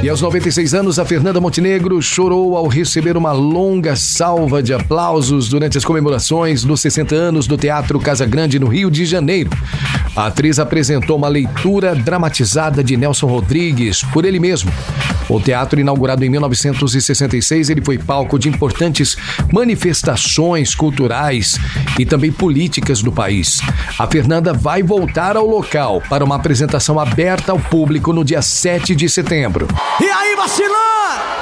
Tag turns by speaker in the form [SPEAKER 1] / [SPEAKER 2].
[SPEAKER 1] E aos 96 anos, a Fernanda Montenegro chorou ao receber uma longa salva de aplausos durante as comemorações dos 60 anos do Teatro Casa Grande, no Rio de Janeiro. A atriz apresentou uma leitura dramatizada de Nelson Rodrigues, por ele mesmo. O teatro, inaugurado em 1966, ele foi palco de importantes manifestações culturais e também políticas do país. A Fernanda vai voltar ao local para uma apresentação aberta ao público no dia 7 de setembro.
[SPEAKER 2] E aí, vacilão!